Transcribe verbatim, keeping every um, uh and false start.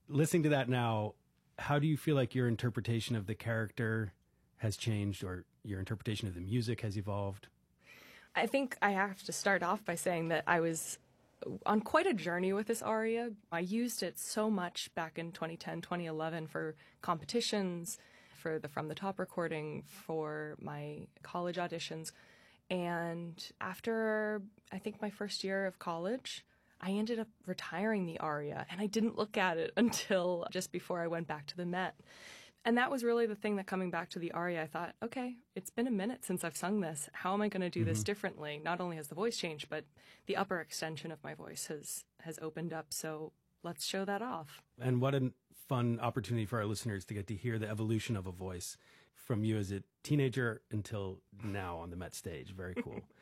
listening to that now, how do you feel like your interpretation of the character has changed, or your interpretation of the music has evolved? I think I have to start off by saying that I was on quite a journey with this aria. I used it so much back in twenty ten, twenty eleven for competitions, for the From the Top recording, for my college auditions. And after, I think, my first year of college, I ended up retiring the aria, and I didn't look at it until just before I went back to the Met. And that was really the thing that coming back to the aria, I thought, okay, it's been a minute since I've sung this. How am I going to do mm-hmm. this differently? Not only has the voice changed, but the upper extension of my voice has, has opened up. So let's show that off. And what a fun opportunity for our listeners to get to hear the evolution of a voice from you as a teenager until now on the Met stage. Very cool.